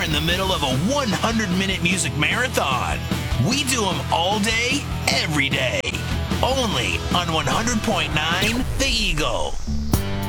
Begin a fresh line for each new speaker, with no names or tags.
You're in the middle of a 100-minute music marathon. We do them all day, every day. Only on 100.9 The Eagle.